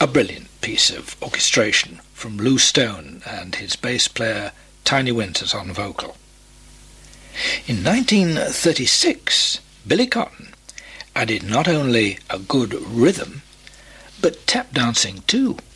A brilliant piece of orchestration from Lou Stone and his bass player Tiny Winters on vocal. In 1936, Billy Cotton added not only a good rhythm, but tap dancing too.